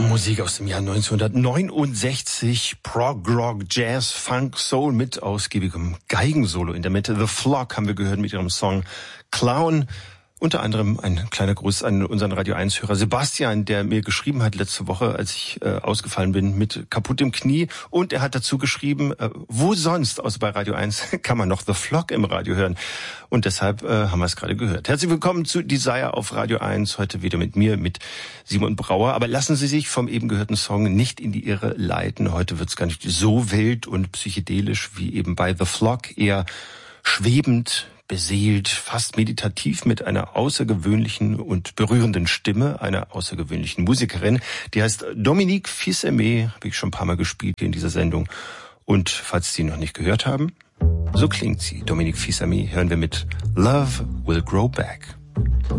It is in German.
Musik aus dem Jahr 1969, Prog, Rock, Jazz, Funk, Soul mit ausgiebigem Geigensolo in der Mitte. The Flock haben wir gehört mit ihrem Song Clown. Unter anderem ein kleiner Gruß an unseren Radio 1-Hörer Sebastian, der mir geschrieben hat letzte Woche, als ich ausgefallen bin mit kaputtem Knie. Und er hat dazu geschrieben, wo sonst, außer bei Radio 1, kann man noch The Flock im Radio hören. Und deshalb haben wir es gerade gehört. Herzlich willkommen zu Desire auf Radio 1. Heute wieder mit mir, mit Simon Brauer. Aber lassen Sie sich vom eben gehörten Song nicht in die Irre leiten. Heute wird es gar nicht so wild und psychedelisch wie eben bei The Flock. Eher schwebend, beseelt, fast meditativ mit einer außergewöhnlichen und berührenden Stimme, einer außergewöhnlichen Musikerin. Die heißt Dominique Fils-Aimé, habe ich schon ein paar Mal gespielt hier in dieser Sendung. Und falls Sie noch nicht gehört haben, so klingt sie. Dominique Fils-Aimé hören wir mit Love Will Grow Back.